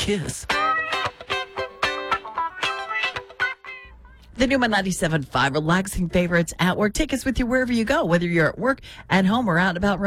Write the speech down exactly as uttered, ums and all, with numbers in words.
Kiss. The Numa ninety-seven point five relaxing favorites at work. Take us with you wherever you go, whether you're at work, at home, or out and about.